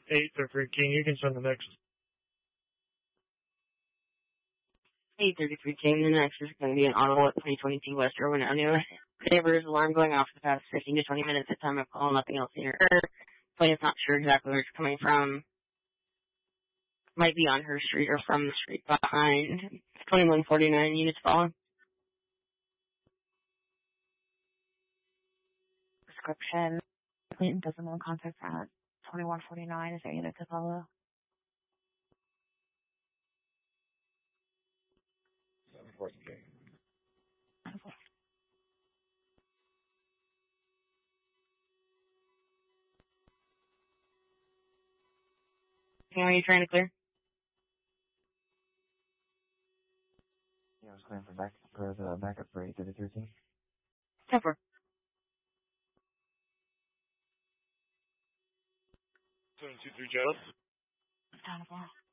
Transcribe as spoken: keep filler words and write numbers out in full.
eight thirty-three King, you can send the next. eight thirty-three King, the next is going to be an Ottawa twenty twenty-two West Irwin Avenue. Neighbor's alarm going off for the past fifteen to twenty minutes at time of call, nothing else here. Plaintiff's not sure exactly where it's coming from. Might be on her street or from the street behind. twenty-one forty-nine units following. Description. Clinton doesn't want contact at twenty-one forty-nine. Is there unit to follow? seven forty King. King, are you trying to clear? Yeah, I was clearing for back for the backup for eight thirty-three King. ten four. seven two three Jealous. Down